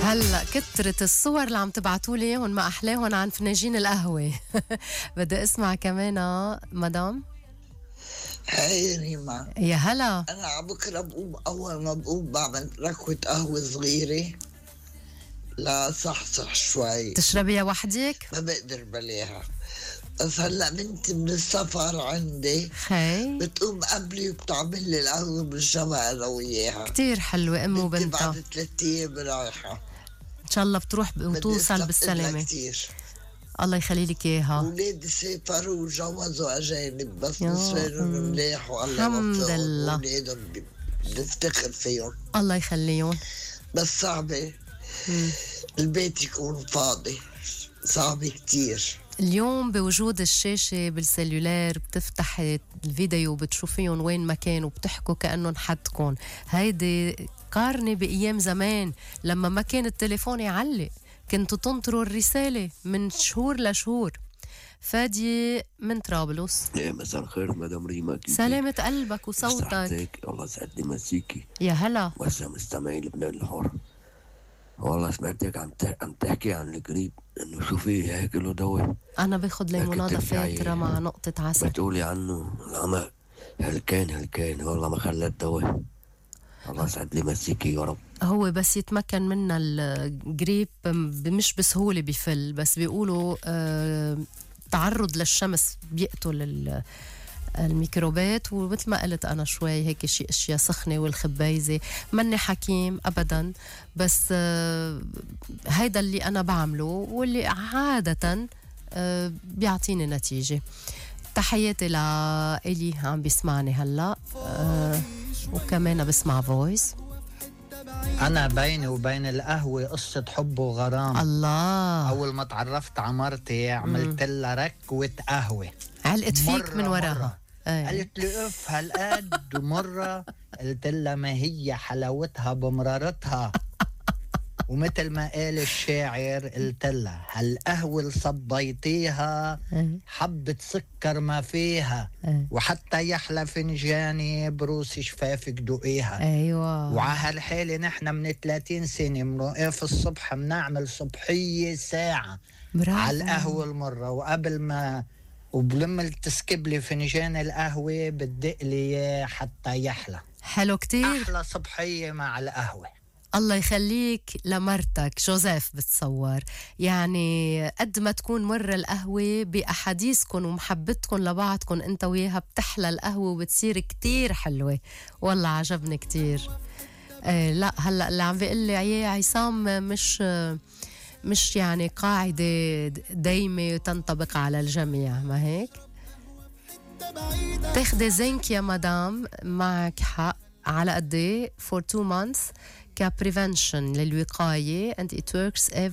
هلا كترت الصور اللي عم تبعتوا لي اياهم ما احلاهم عن فناجين القهوه. بدي اسمع كمان مدام. هاي ريما، يا هلا. أنا على بكرة بقوم، أول ما بقوم بعمل ركوة قهوة صغيرة لا صحصح شوي، تشربيها وحدك؟ ما بقدر بلاها. بس هلا بنتي من السفر عندي خي بتقوم قبلي وبتعمل لي القهوة بالجمع أنا وياها. كتير حلوة أم بنتي وبنتها. بعد 3 أيام رايحة، إن شاء الله بتروح وتوصل بالسلامة. كتير. الله يخلي لك إياها. أولادي سافروا وجوزوا أجانب، بس يا نسوانهم مليح والله الحمد لله. أولادهم بنفتخر فيهم. الله يخليهم. بس صعبة البيت يكون فاضي، صعب كتير. اليوم بوجود الشاشة بالسلولار بتفتح الفيديو بتشوفيهم وين ما كانوا وبتحكوا كأنهم حدكم. هيدي قارني بأيام زمان لما ما كان التليفون يعلق، كنتوا تنطروا الرسالة من شهور لشهور. فادي من طرابلس. يا مساء الخير مدام ريما، سلامة قلبك وصوتك. صحتك الله يسعد لي مسيكي. يا هلا. واسع مستمعي لبنان الحر. والله سمعتك عم تحكي عن القريب انه شو فيه هيك له دواء. انا باخد ليمونادة فاترة مع نقطة عسل. بتقولي عنه العمى هلكان والله ما خلت دواء. الله يسعد لي مسيكي يا رب. هو بس يتمكن منا الجريب مش بسهولة بيفل، بس بيقولوا تعرض للشمس بيقتل الميكروبات. ومثل ما قلت أنا شوي هيك شيء أشياء سخنة والخبايزة. مني حكيم أبدا، بس هيدا اللي أنا بعمله واللي عادة بيعطيني نتيجة. تحياتي لإلي عم بيسمعني هلأ، وكمان بسمع فويس. أنا بيني وبين القهوة قصة حب وغرام. الله. أول ما تعرفت على مرتي عملت لها ركوة قهوة، علقت فيك من وراها. قالت لي اف هالقد. مرة قلت لها ما هي حلاوتها بمرارتها. ومثل ما قال الشاعر قلت لها هالقهوة اللي صبيتيها حبة سكر ما فيها، وحتى يحلى فنجاني بروس شفافك دوقيها. أيوة. وعلى هالحالة نحن من 30 سنة منوقف الصبح بنعمل صبحية ساعة على القهوة المرة، وقبل ما وبلما تسكب لي فنجان القهوة بتدق لي حتى يحلى. حلو كتير. أحلى صبحية مع القهوة. الله يخليك لمرتك جوزيف. بتصور يعني قد ما تكون مرة القهوة بأحاديثكم ومحبتكم لبعضكم انت وياها بتحلى القهوة وبتصير كتير حلوة. والله عجبني كتير. لا هلأ اللي عم بيقول لي اياه عصام مش يعني قاعدة دايمة تنطبق على الجميع، ما هيك؟ تاخدي زنك يا مدام، معك حق. على قد ايه؟ for 2 months كبريفنشن للوقاية and it works